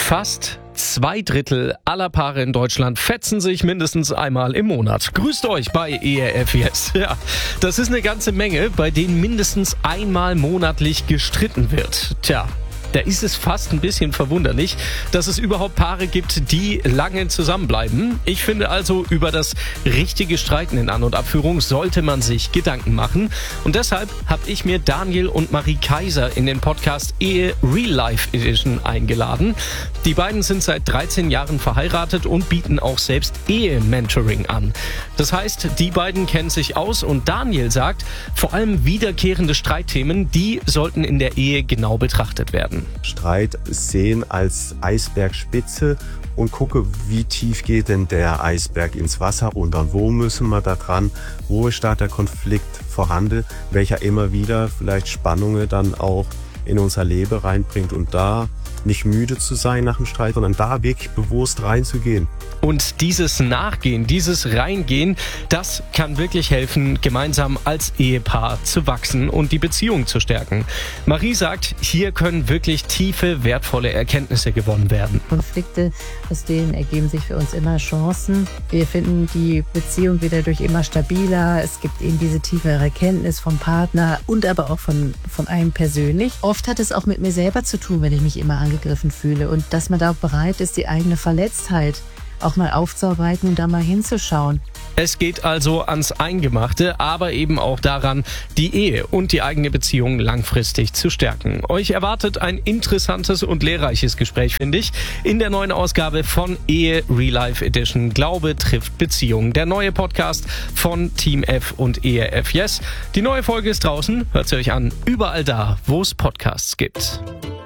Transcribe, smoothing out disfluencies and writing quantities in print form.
Fast 2/3 aller Paare in Deutschland fetzen sich mindestens einmal im Monat. Grüßt euch bei ERF Yes. Ja, das ist eine ganze Menge, bei denen mindestens einmal monatlich gestritten wird. Tja, da ist es fast ein bisschen verwunderlich, dass es überhaupt Paare gibt, die lange zusammenbleiben. Ich finde also, über das richtige Streiten in An- und Abführung sollte man sich Gedanken machen. Und deshalb habe ich mir Daniel und Marie Kaiser in den Podcast Ehe Real Life Edition eingeladen. Die beiden sind seit 13 Jahren verheiratet und bieten auch selbst Ehe-Mentoring an. Das heißt, die beiden kennen sich aus und Daniel sagt, vor allem wiederkehrende Streitthemen, die sollten in der Ehe genau betrachtet werden. Streit sehen als Eisbergspitze und gucke, wie tief geht denn der Eisberg ins Wasser und dann wo müssen wir da dran, wo ist da der Konflikt vorhanden, welcher immer wieder vielleicht Spannungen dann auch in unser Leben reinbringt und da nicht müde zu sein nach dem Streit, sondern da wirklich bewusst reinzugehen. Und dieses Nachgehen, dieses Reingehen, das kann wirklich helfen, gemeinsam als Ehepaar zu wachsen und die Beziehung zu stärken. Marie sagt, hier können wirklich tiefe, wertvolle Erkenntnisse gewonnen werden. Konflikte, aus denen ergeben sich für uns immer Chancen. Wir finden die Beziehung wieder durch immer stabiler. Es gibt eben diese tiefere Erkenntnis vom Partner und aber auch von einem persönlich. Oft hat es auch mit mir selber zu tun, wenn ich mich immer angegriffen fühle und dass man da auch bereit ist, die eigene Verletztheit auch mal aufzuarbeiten und da mal hinzuschauen. Es geht also ans Eingemachte, aber eben auch daran, die Ehe und die eigene Beziehung langfristig zu stärken. Euch erwartet ein interessantes und lehrreiches Gespräch, finde ich, in der neuen Ausgabe von Ehe Real Life Edition Glaube trifft Beziehung. Der neue Podcast von Team F und ERF Yes. Die neue Folge ist draußen, hört sie euch an, überall da, wo es Podcasts gibt.